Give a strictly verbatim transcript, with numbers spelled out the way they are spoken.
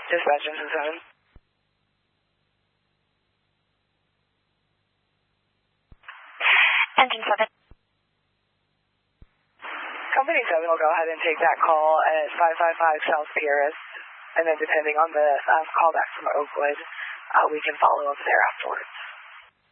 Dispatch engine seven. Engine seven. Company seven will go ahead and take that call at five five five South Pierce, and then depending on the um, callback from Oakwood, uh, we can follow up there afterwards.